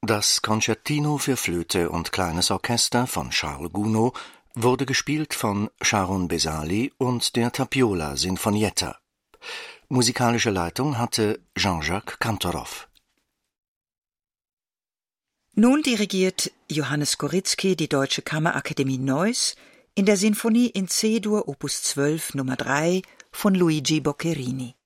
Das Concertino für Flöte und kleines Orchester von Charles Gounod wurde gespielt von Sharon Bezali und der Tapiola Sinfonietta. Musikalische Leitung hatte Jean-Jacques Kantorov. Nun dirigiert Johannes Koryzki die Deutsche Kammerakademie Neuss in der Sinfonie in C-Dur Opus 12 Nummer 3 von Luigi Boccherini.